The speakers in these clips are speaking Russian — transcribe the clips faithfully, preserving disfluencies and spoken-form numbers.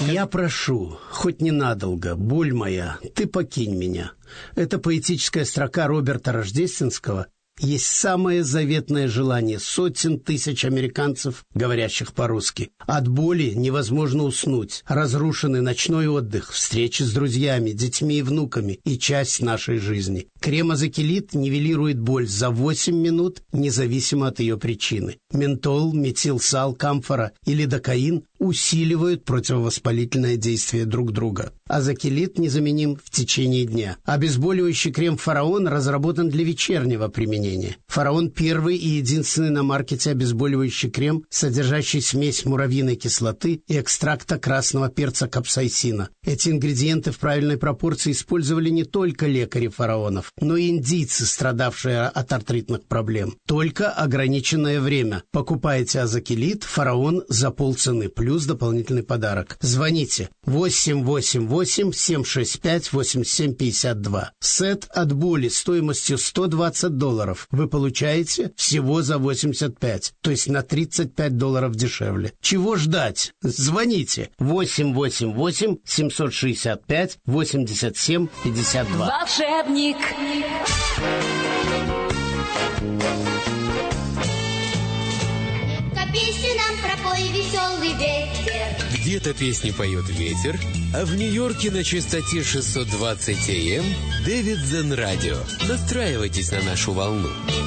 Я прошу, хоть ненадолго, боль моя, ты покинь меня. Это поэтическая строка Роберта Рождественского есть самое заветное желание сотен тысяч американцев, говорящих по-русски. От боли невозможно уснуть. Разрушенный ночной отдых, встречи с друзьями, детьми и внуками и часть нашей жизни. Крем-азокилит нивелирует боль за восемь минут, независимо от ее причины. Ментол, метилсал, камфора или докаин усиливают противовоспалительное действие друг друга. Азокилит незаменим в течение дня. Обезболивающий крем «Фараон» разработан для вечернего применения. «Фараон» — первый и единственный на маркете обезболивающий крем, содержащий смесь муравьиной кислоты и экстракта красного перца капсаицина. Эти ингредиенты в правильной пропорции использовали не только лекари фараонов, но и индийцы, страдавшие от артритных проблем. Только ограниченное время. Покупайте азокилит «Фараон» за полцены, плюс дополнительный подарок. Звоните восемь восемь восемь семь шесть пять восемь семь пять два. Сет от боли стоимостью сто двадцать долларов вы получаете всего за восемьдесят пять, то есть на тридцать пять долларов дешевле. Чего ждать? Звоните восемь восемь восемь семь шесть пять восемь семь пять два. Волшебник. Песни нам пропой, веселый ветер. Где-то песни поет ветер, а в Нью-Йорке на частоте шестьсот двадцать эй эм Дэвид Зен Радио. Настраивайтесь на нашу волну.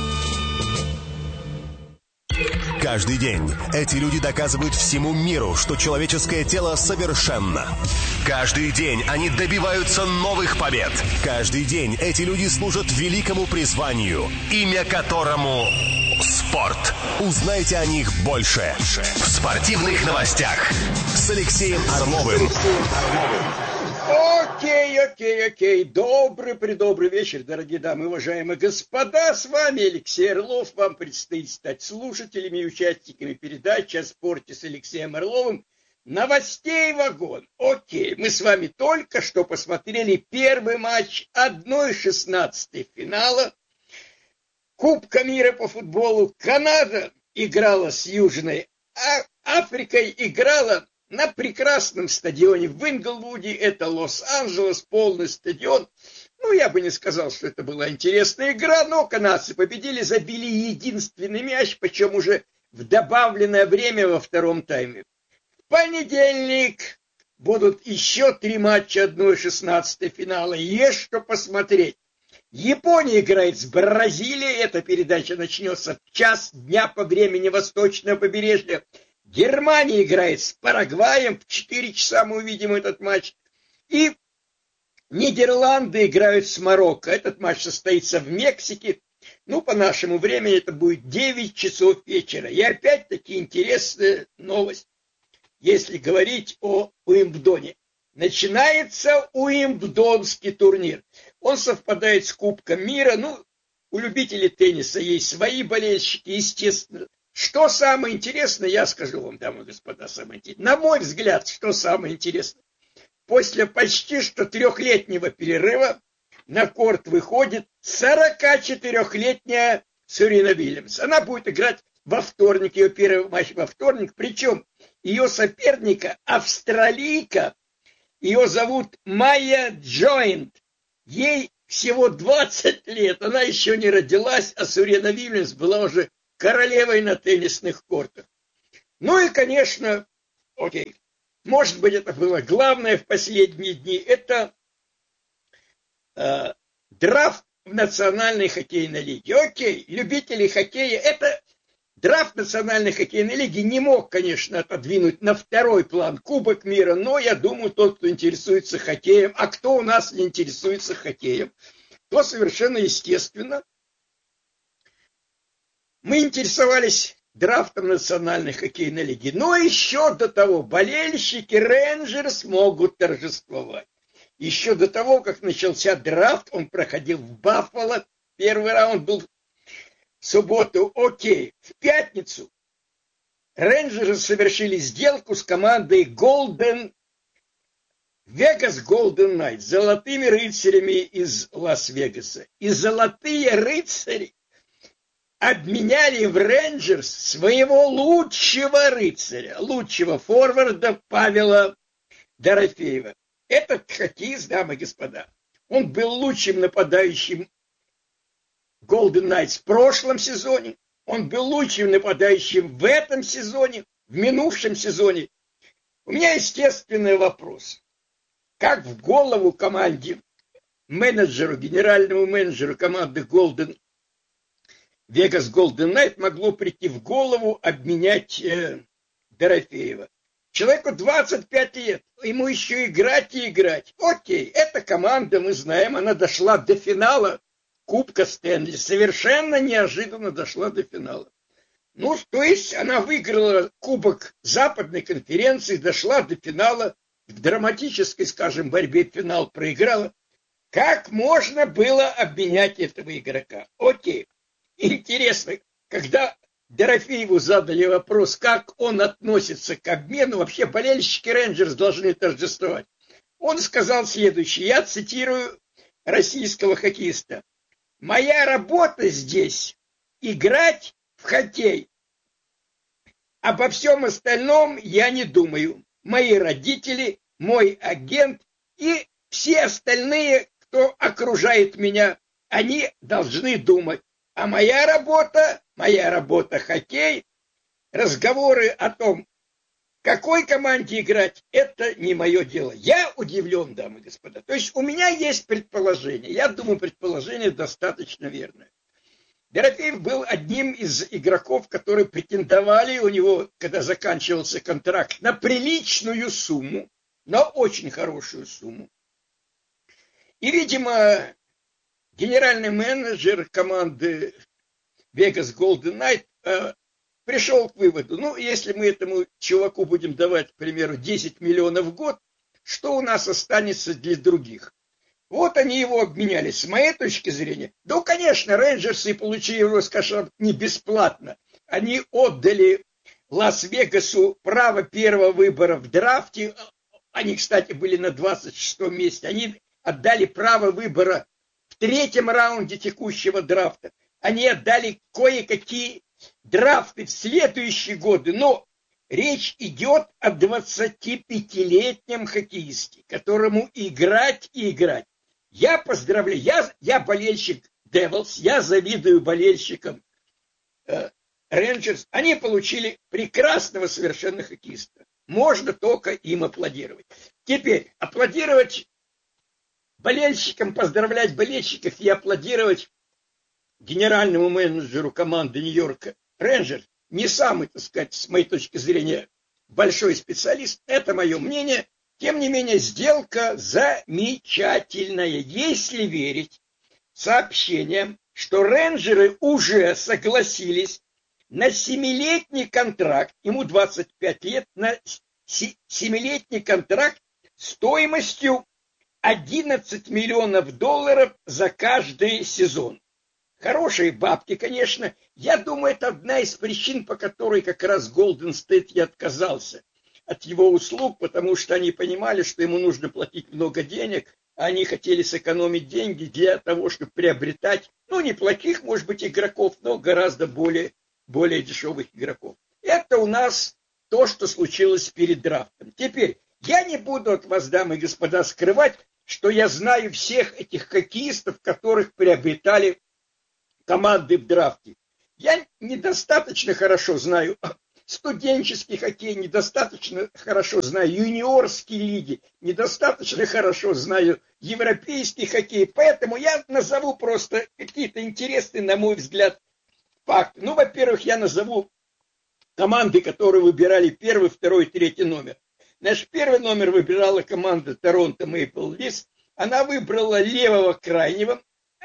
Каждый день эти люди доказывают всему миру, что человеческое тело совершенно. Каждый день они добиваются новых побед. Каждый день эти люди служат великому призванию, имя которому спорт. Узнайте о них больше в спортивных новостях с Алексеем Орловым. Окей, окей, окей. Добрый-предобрый вечер, дорогие дамы и уважаемые господа. С вами Алексей Орлов. Вам предстоит стать слушателями и участниками передачи о спорте с Алексеем Орловым. Новостей вагон. Окей, мы с вами только что посмотрели первый матч одна шестнадцатая финала Кубка мира по футболу. Канада играла с Южной Африкой, играла на прекрасном стадионе в Инглвуде. Это Лос-Анджелес, полный стадион. Ну, я бы не сказал, что это была интересная игра, но канадцы победили, забили единственный мяч, причем уже в добавленное время во втором тайме. В понедельник будут еще три матча одна шестнадцатая финала. Есть что посмотреть. Япония играет с Бразилией. Эта передача начнется в час дня по времени восточного побережья. Германия играет с Парагваем. В четыре часа мы увидим этот матч. И Нидерланды играют с Марокко. Этот матч состоится в Мексике. Ну, по нашему времени это будет девять часов вечера. И опять-таки интересная новость, если говорить о Уимблдоне. Начинается Уимблдонский турнир. Он совпадает с Кубком мира. Ну, у любителей тенниса есть свои болельщики, естественно. Что самое интересное, я скажу вам, дамы и господа, самое интересное. На мой взгляд, что самое интересное. После почти что трехлетнего перерыва на корт выходит сорокачетырехлетняя Серена Уильямс. Она будет играть во вторник, ее первый матч во вторник. Причем ее соперника австралийка, ее зовут Майя Джойнт. Ей всего двадцать лет, она еще не родилась, а Серена Уильямс была уже королевой на теннисных кортах. Ну и, конечно, окей, может быть, это было главное в последние дни, это э, драфт в Национальной хоккейной лиге. Окей, любители хоккея, это драфт Национальной хоккейной лиги не мог, конечно, отодвинуть на второй план Кубок мира, но я думаю, тот, кто интересуется хоккеем, а кто у нас не интересуется хоккеем, то совершенно естественно. Мы интересовались драфтом Национальной хоккейной лиги. Но еще до того болельщики Рейнджерс могут торжествовать. Еще до того, как начался драфт, он проходил в Баффало. Первый раунд был в субботу. Окей. В пятницу Рейнджерс совершили сделку с командой Golden Vegas Golden Knights, золотыми рыцарями из Лас-Вегаса. И золотые рыцари обменяли в Рейнджерс своего лучшего рыцаря, лучшего форварда Павела Дорофеева. Этот хоккеист, дамы и господа, он был лучшим нападающим Golden Knights в прошлом сезоне, он был лучшим нападающим в этом сезоне, в минувшем сезоне. У меня естественный вопрос. Как в голову команде, менеджеру, генеральному менеджеру команды Golden, Vegas Golden Knight могло прийти в голову обменять э, Дорофеева? Человеку двадцать пять лет, ему еще играть и играть. Окей, эта команда, мы знаем, она дошла до финала Кубка Стэнли. Совершенно неожиданно дошла до финала. Ну, то есть она выиграла Кубок Западной конференции, дошла до финала, в драматической, скажем, борьбе финал проиграла. Как можно было обменять этого игрока? Окей. Интересно, когда Дорофееву задали вопрос, как он относится к обмену, вообще болельщики Рейнджерс должны торжествовать. Он сказал следующее, я цитирую российского хоккеиста. «Моя работа здесь – играть в хоккей. Обо всем остальном я не думаю. Мои родители, мой агент и все остальные, кто окружает меня, они должны думать. А моя работа, моя работа хоккей, разговоры о том, какой команде играть, это не мое дело». Я удивлен, дамы и господа. То есть у меня есть предположение. Я думаю, предположение достаточно верное. Дорофеев был одним из игроков, которые претендовали у него, когда заканчивался контракт, на приличную сумму, на очень хорошую сумму. И, видимо, генеральный менеджер команды Vegas Golden Knight э, пришел к выводу, ну, если мы этому чуваку будем давать, к примеру, десять миллионов в год, что у нас останется для других? Вот они его обменяли. С моей точки зрения, ну, конечно, Рейнджерсы получили его, скажем, не бесплатно. Они отдали Лас-Вегасу право первого выбора в драфте. Они, кстати, были на двадцать шестом месте. Они отдали право выбора в третьем раунде текущего драфта. Они отдали кое-какие драфты в следующие годы. Но речь идет о двадцатипятилетнем хоккеисте, которому играть и играть. Я поздравляю, я, я болельщик Devils, я завидую болельщикам э, Rangers. Они получили прекрасного совершенно хоккеиста. Можно только им аплодировать. Теперь аплодировать болельщикам, поздравлять болельщиков и аплодировать генеральному менеджеру команды Нью-Йорка Рейнджерс не самый, так сказать, с моей точки зрения, большой специалист. Это мое мнение. Тем не менее, сделка замечательная, если верить сообщениям, что рейнджеры уже согласились на семилетний контракт, ему двадцать пять лет, на семилетний контракт стоимостью одиннадцать миллионов долларов за каждый сезон. Хорошие бабки, конечно. Я думаю, это одна из причин, по которой как раз Golden State и отказался от его услуг, потому что они понимали, что ему нужно платить много денег, а они хотели сэкономить деньги для того, чтобы приобретать, ну, неплохих, может быть, игроков, но гораздо более, более дешевых игроков. Это у нас то, что случилось перед драфтом. Теперь, я не буду от вас, дамы и господа, скрывать, что я знаю всех этих хоккеистов, которых приобретали команды в драфте. Я недостаточно хорошо знаю студенческий хоккей, недостаточно хорошо знаю юниорские лиги, недостаточно хорошо знаю европейский хоккей, поэтому я назову просто какие-то интересные, на мой взгляд, факты. Ну, во-первых, я назову команды, которые выбирали первый, второй, третий номер. Наш первый номер выбирала команда Торонто Мэйпл Лифс. Она выбрала левого крайнего,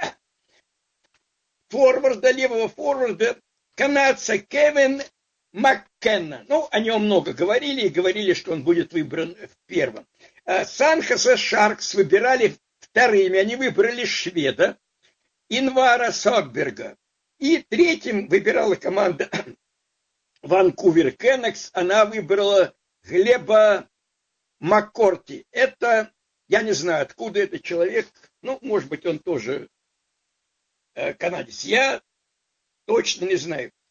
форварда, левого форварда, канадца Кевин Маккенна. Ну, о нем много говорили, и говорили, что он будет выбран в первом. Сан-Хосе Шаркс выбирали вторыми, они выбрали шведа Инвара Сотберга. И третьим выбирала команда Ванкувер Кеннекс, она выбрала Глеба Маккорти. Это, я не знаю, откуда этот человек, ну, может быть, он тоже канадец. Я точно не знаю.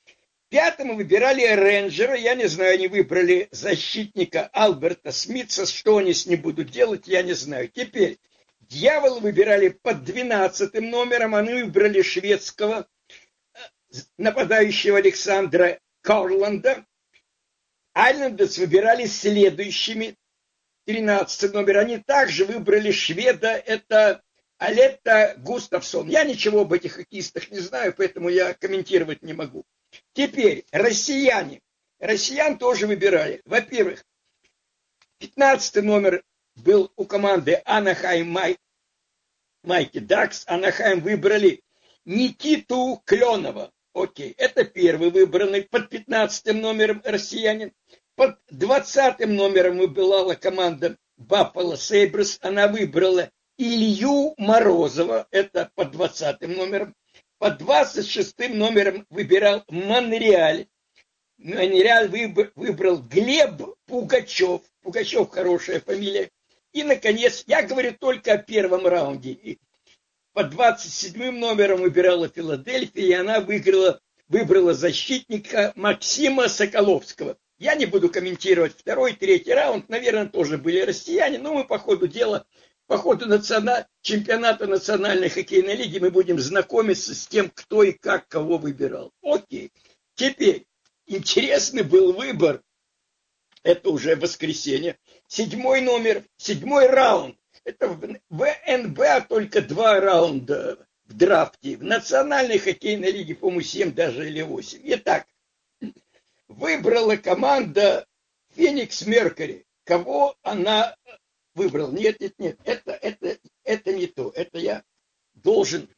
Пятым выбирали рейнджера, я не знаю, они выбрали защитника Альберта Смитса, что они с ним будут делать, я не знаю. Теперь Дьяволы выбирали под двенадцатым номером, они выбрали шведского нападающего Александра Корланда. Айлендерс выбирали следующими, тринадцатый номер, они также выбрали шведа, это Алетта Густавсон. Я ничего об этих хоккеистах не знаю, поэтому я комментировать не могу. Теперь россияне. Россиян тоже выбирали. Во-первых, пятнадцатый номер был у команды Анахайм Май... Майки Дакс. Анахайм выбрали Никиту Кленова. Окей, это первый выбранный под пятнадцатым номером россиянин. Под двадцатым номером выбирала команда Баффало Сейбрс. Она выбрала Илью Морозова. Это под двадцатым номером. Под двадцать шестым номером выбирал Монреаль. Монреаль выбрал Глеб Пугачев. Пугачев хорошая фамилия. И, наконец, я говорю только о первом раунде. Под двадцать седьмым номером выбирала Филадельфия, и она выиграла, выбрала защитника Максима Соколовского. Я не буду комментировать второй, третий раунд. Наверное, тоже были россияне, но мы по ходу дела... По ходу национа... чемпионата национальной хоккейной лиги мы будем знакомиться с тем, кто и как кого выбирал. Окей. Теперь интересный был выбор. Это уже воскресенье. Седьмой номер, седьмой раунд. Это в эн бэ а только два раунда в драфте. В национальной хоккейной лиге, по-моему, семь даже или восемь. Итак, выбрала команда Феникс Меркьюри. Кого она... выбрал. Нет, нет, нет. Это, это, это не то. Это я должен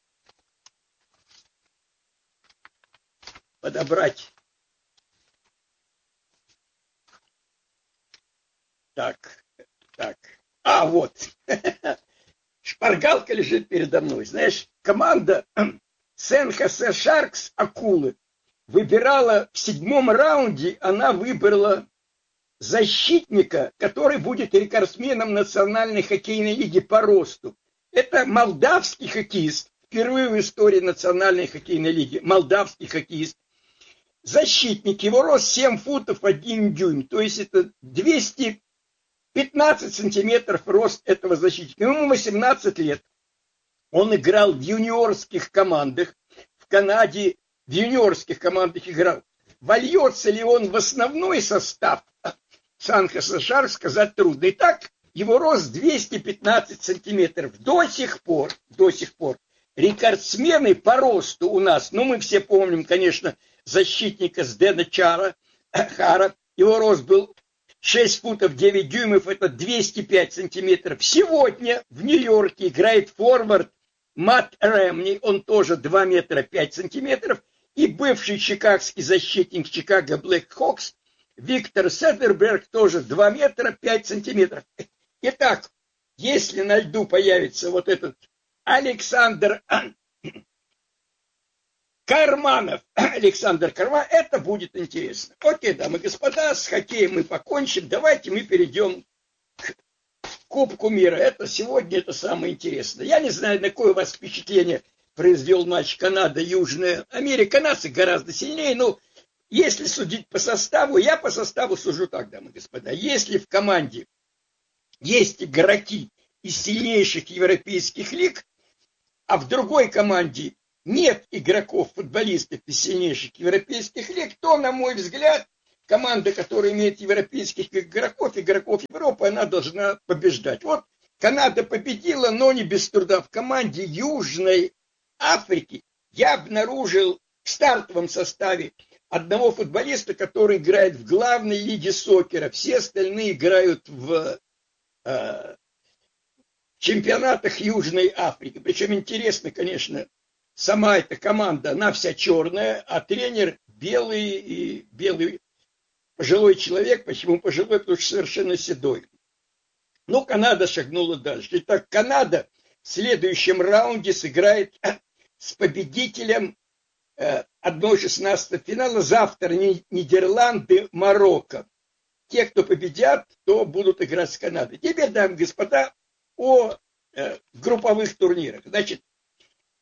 подобрать. Так, так. А, вот. Шпаргалка лежит передо мной. Знаешь, команда Сан-Хосе Шаркс, акулы, выбирала в седьмом раунде, она выбрала защитника, который будет рекордсменом Национальной хоккейной лиги по росту. Это молдавский хоккеист, впервые в истории Национальной хоккейной лиги, молдавский хоккеист. Защитник, его рост семь футов один дюйм, то есть это двести пятнадцать сантиметров рост этого защитника. Ему восемнадцать лет. Он играл в юниорских командах, в Канаде в юниорских командах играл. Вольется ли он в основной состав Сан-Хосе Шаркс, сказать трудно. Итак, его рост двести пятнадцать сантиметров. До сих пор, до сих пор, рекордсмены по росту у нас, ну, мы все помним, конечно, защитника Сдэна Чара, Хара. Его рост был шесть футов девять дюймов, это двести пять сантиметров. Сегодня в Нью-Йорке играет форвард Мат Рэмни, он тоже два метра пять сантиметров. И бывший чикагский защитник Чикаго Блэк Хокс Виктор Седерберг тоже два метра пять сантиметров. Итак, если на льду появится вот этот Александр Карманов, Александр Карманов, это будет интересно. Окей, дамы и господа, с хоккеем мы покончим. Давайте мы перейдем к Кубку мира. Это сегодня это самое интересное. Я не знаю, на какое у вас впечатление произвел матч Канада-Южная Америка. Канадцы гораздо сильнее, но если судить по составу, я по составу сужу так, дамы и господа. Если в команде есть игроки из сильнейших европейских лиг, а в другой команде нет игроков, футболистов из сильнейших европейских лиг, то, на мой взгляд, команда, которая имеет европейских игроков, игроков Европы, она должна побеждать. Вот Канада победила, но не без труда. В команде Южной Африки я обнаружил в стартовом составе одного футболиста, который играет в главной лиге сокера. Все остальные играют в э, чемпионатах Южной Африки. Причем интересно, конечно, сама эта команда, она вся черная, а тренер белый и белый пожилой человек. Почему пожилой? Потому что совершенно седой. Но Канада шагнула дальше. Итак, Канада в следующем раунде сыграет с победителем одна шестнадцатого финала. Завтра Нидерланды, Марокко. Те, кто победят, то будут играть с Канадой. Теперь, дамы и господа, о групповых турнирах. Значит,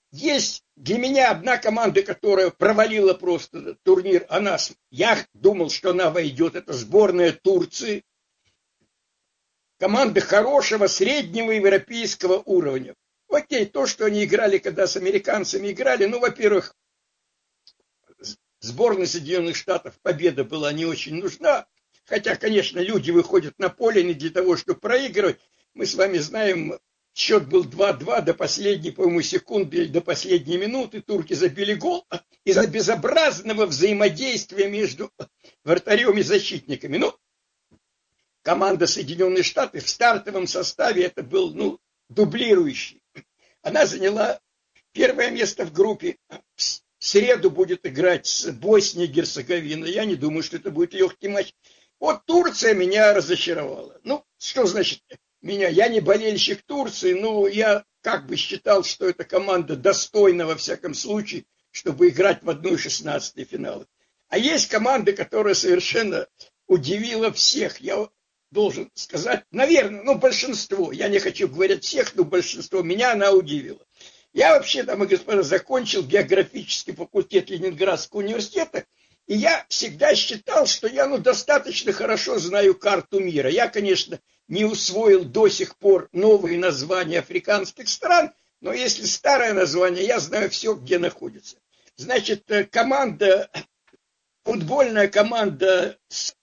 есть для меня одна команда, которая провалила просто турнир. Она, я думал, что она войдет. Это сборная Турции. Команда хорошего, среднего европейского уровня. Окей, то, что они играли, когда с американцами играли, ну, во-первых, сборной Соединенных Штатов победа была не очень нужна. Хотя, конечно, люди выходят на поле не для того, чтобы проигрывать. Мы с вами знаем, счет был два-два до последней, по-моему, секунды, до последней минуты. Турки забили гол из-за безобразного взаимодействия между вратарем и защитниками. Ну, команда Соединенных Штатов в стартовом составе это был, ну, дублирующий. Она заняла первое место в группе. В среду будет играть с Боснией и Герцеговиной. Я не думаю, что это будет легкий матч. Вот Турция меня разочаровала. Ну, что значит меня? Я не болельщик Турции, но я как бы считал, что эта команда достойна во всяком случае, чтобы играть в одной шестнадцатой финала. А есть команда, которая совершенно удивила всех. Я должен сказать, наверное, ну, большинство. Я не хочу говорить всех, но большинство. Меня она удивила. Я вообще, дамы и господа, закончил географический факультет Ленинградского университета, и я всегда считал, что я, ну, достаточно хорошо знаю карту мира. Я, конечно, не усвоил до сих пор новые названия африканских стран, но если старое название, я знаю все, где находится. Значит, команда, футбольная команда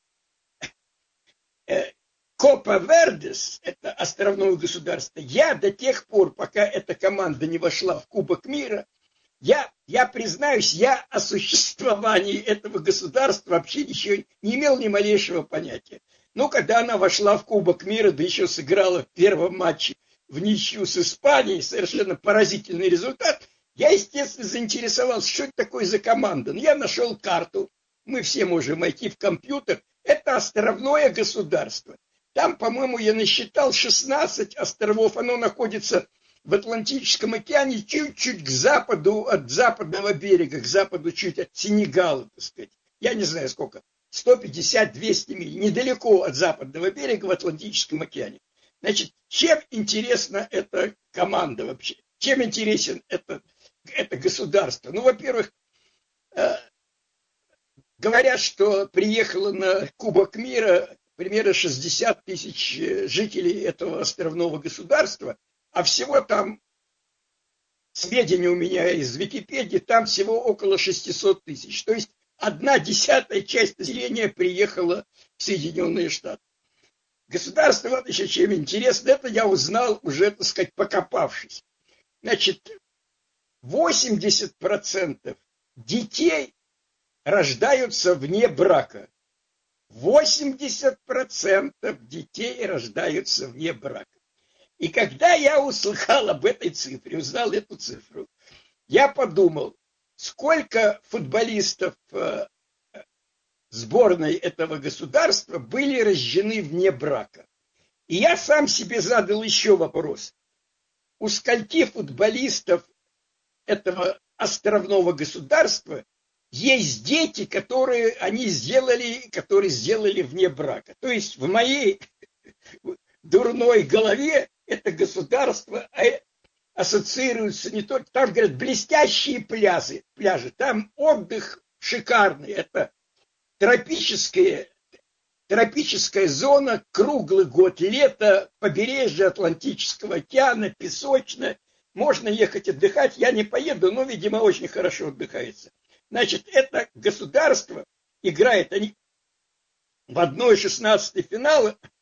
Копа Вердес, это островное государство, я до тех пор, пока эта команда не вошла в Кубок мира, я, я признаюсь, я о существовании этого государства вообще ничего не имел ни малейшего понятия. Но когда она вошла в Кубок мира, да еще сыграла в первом матче в ничью с Испанией, совершенно поразительный результат, я, естественно, заинтересовался, что это такое за команда. Но я нашел карту, мы все можем войти в компьютер, это островное государство. Там, по-моему, я насчитал шестнадцать островов, оно находится в Атлантическом океане, чуть-чуть к западу от западного берега, к западу чуть от Сенегала, так сказать. Я не знаю сколько, сто пятьдесят - двести миль, недалеко от западного берега в Атлантическом океане. Значит, чем интересна эта команда вообще? Чем интересен это, это государство? Ну, во-первых, э, говорят, что приехало на Кубок мира примерно шестьдесят тысяч жителей этого островного государства, а всего там, сведения у меня из Википедии, там всего около шестьсот тысяч. То есть одна десятая часть населения приехала в Соединенные Штаты. Государство, вот еще чем интересно, это я узнал уже, так сказать, покопавшись. Значит, восемьдесят процентов детей рождаются вне брака. восемьдесят процентов детей рождаются вне брака. И когда я услыхал об этой цифре, узнал эту цифру, я подумал, сколько футболистов э, сборной этого государства были рождены вне брака. И я сам себе задал еще вопрос. У скольки футболистов этого островного государства есть дети, которые они сделали, которые сделали вне брака. То есть в моей дурной голове это государство ассоциируется не только... Там, говорят, блестящие пляжи, пляжи. Там отдых шикарный. Это тропическая, тропическая зона, круглый год, лето, побережье Атлантического океана, песочное. Можно ехать отдыхать. Я не поеду, но, видимо, очень хорошо отдыхается. Значит, это государство играет они в одной шестнадцатой финала